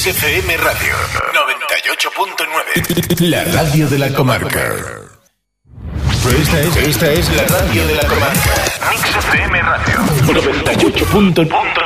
Mix FM Radio 98.9. La radio de la comarca. Esta es la radio de la comarca. Mix FM Radio 98.9.